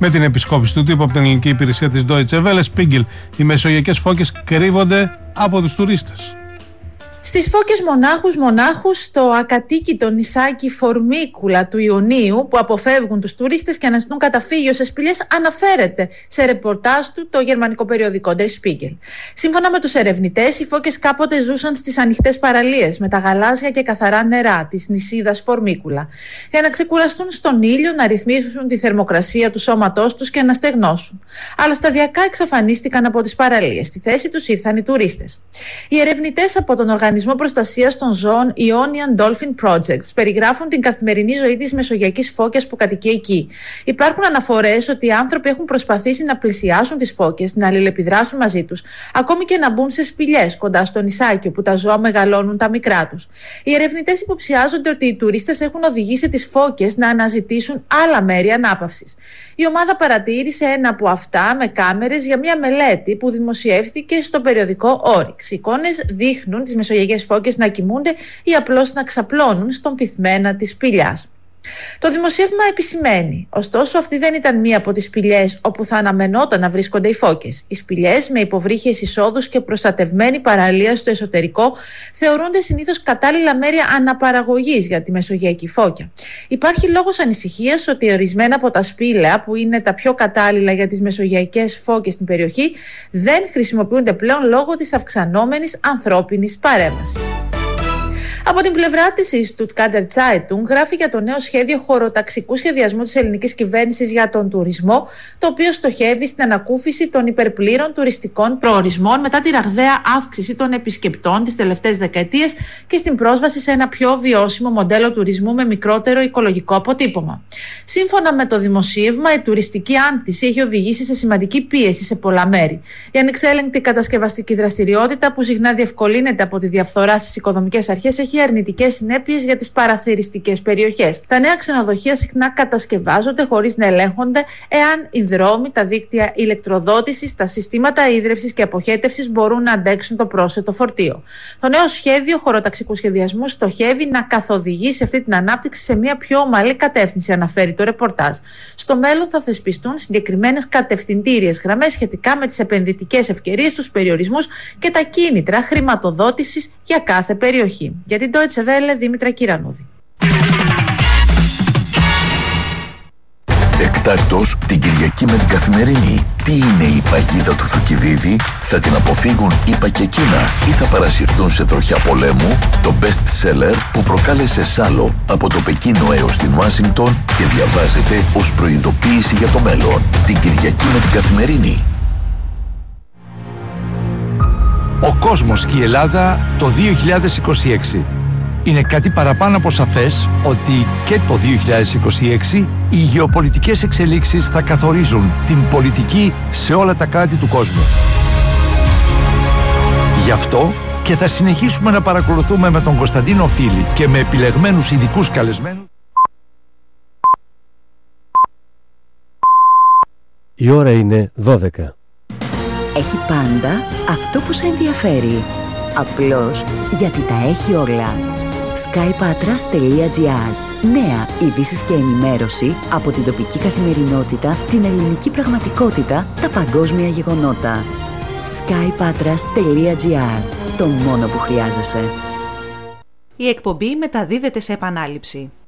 Με την επισκόπηση του τύπου από την ελληνική υπηρεσία της Deutsche Welle, Spiegel, οι μεσογειακές φώκες κρύβονται από τους τουρίστες. Στις φώκες μονάχους στο ακατοίκητο νησάκι Φορμίκουλα του Ιουνίου, που αποφεύγουν τους τουρίστες και αναζητούν καταφύγιο σε σπηλιές, αναφέρεται σε ρεπορτάζ του το γερμανικό περιοδικό Der Spiegel. Σύμφωνα με τους ερευνητές, οι φώκες κάποτε ζούσαν στις ανοιχτές παραλίες με τα γαλάζια και καθαρά νερά της νησίδας Φορμίκουλα, για να ξεκουραστούν στον ήλιο, να ρυθμίσουν τη θερμοκρασία του σώματός τους και να στεγνώσουν. Αλλά σταδιακά εξαφανίστηκαν από τις παραλίες. Στη θέση τους ήρθαν οι τουρίστες. Οι ερευνητές από τον Οργανισμό Προστασίας των Ζώων Ionian Dolphin Projects περιγράφουν την καθημερινή ζωή της μεσογειακής φώκιας που κατοικεί εκεί. Υπάρχουν αναφορές ότι οι άνθρωποι έχουν προσπαθήσει να πλησιάσουν τις φώκες, να αλληλεπιδράσουν μαζί τους, ακόμη και να μπουν σε σπηλιές κοντά στο νησάκι όπου τα ζώα μεγαλώνουν τα μικρά τους. Οι ερευνητές υποψιάζονται ότι οι τουρίστες έχουν οδηγήσει τις φώκες να αναζητήσουν άλλα μέρη ανάπαυσης. Η ομάδα παρατήρησε ένα από αυτά με κάμερες για μια μελέτη που δημοσιεύθηκε στο περιοδικό Oryx. Οι εικόνες δείχνουν τις μεσογειακές φώκες να κοιμούνται ή απλώς να ξαπλώνουν στον πυθμένα της σπηλιάς. Το δημοσίευμα επισημαίνει, ωστόσο, αυτή δεν ήταν μία από τις σπηλιές όπου θα αναμενόταν να βρίσκονται οι φώκες. Οι σπηλιές με υποβρύχιες εισόδους και προστατευμένη παραλία στο εσωτερικό θεωρούνται συνήθως κατάλληλα μέρη αναπαραγωγής για τη μεσογειακή φώκια. Υπάρχει λόγος ανησυχίας ότι ορισμένα από τα σπήλαια, που είναι τα πιο κατάλληλα για τις μεσογειακές φώκες στην περιοχή, δεν χρησιμοποιούνται πλέον λόγω της αυξανόμενης ανθρώπινης παρέμβασης. Από την πλευρά της, η Stuttgarter Zeitung γράφει για το νέο σχέδιο χωροταξικού σχεδιασμού της ελληνικής κυβέρνησης για τον τουρισμό, το οποίο στοχεύει στην ανακούφιση των υπερπλήρων τουριστικών προορισμών μετά τη ραγδαία αύξηση των επισκεπτών τις τελευταίες δεκαετίες και στην πρόσβαση σε ένα πιο βιώσιμο μοντέλο τουρισμού με μικρότερο οικολογικό αποτύπωμα. Σύμφωνα με το δημοσίευμα, η τουριστική άνθηση έχει οδηγήσει σε σημαντική πίεση σε πολλά μέρη. Η ανεξέλεγκτη κατασκευαστική δραστηριότητα, που συχνά διευκολύνεται από τη διαφθορά στις οικοδομικές αρχές, έχει αρνητικές συνέπειες για τις παραθεριστικές περιοχές. Τα νέα ξενοδοχεία συχνά κατασκευάζονται χωρίς να ελέγχονται εάν οι δρόμοι, τα δίκτυα ηλεκτροδότησης, τα συστήματα ίδρευσης και αποχέτευσης μπορούν να αντέξουν το πρόσθετο φορτίο. Το νέο σχέδιο χωροταξικού σχεδιασμού στοχεύει να καθοδηγήσει αυτή την ανάπτυξη σε μια πιο ομαλή κατεύθυνση, αναφέρει το ρεπορτάζ. Στο μέλλον θα θεσπιστούν συγκεκριμένες κατευθυντήριες γραμμές σχετικά με τις επενδυτικές ευκαιρίες, τους περιορισμούς και τα κίνητρα χρηματοδότησης για κάθε περιοχή. Για την Deutsche Welle, Δήμητρα Κυρανούδη. Εκτάκτως την Κυριακή με την Καθημερινή. Τι είναι η παγίδα του Θουκυδίδη, θα την αποφύγουν ΙΠΑ και Κίνα ή θα παρασυρθούν σε τροχιά πολέμου? Το best seller που προκάλεσε σάλο από το Πεκίνο έως την Ουάσιγκτον και διαβάζεται ως προειδοποίηση για το μέλλον. Την Κυριακή με την Καθημερινή. Ο κόσμος και η Ελλάδα το 2026. Είναι κάτι παραπάνω από σαφές ότι και το 2026 οι γεωπολιτικές εξελίξεις θα καθορίζουν την πολιτική σε όλα τα κράτη του κόσμου. Γι' αυτό και θα συνεχίσουμε να παρακολουθούμε με τον Κωνσταντίνο Φίλη και με επιλεγμένους ειδικούς καλεσμένους. Η ώρα είναι 12. Έχει πάντα αυτό που σε ενδιαφέρει. Απλώς γιατί τα έχει όλα. skypatras.gr. Νέα ειδήσεις και ενημέρωση από την τοπική καθημερινότητα, την ελληνική πραγματικότητα, τα παγκόσμια γεγονότα. skypatras.gr. Το μόνο που χρειάζεσαι. Η εκπομπή μεταδίδεται σε επανάληψη.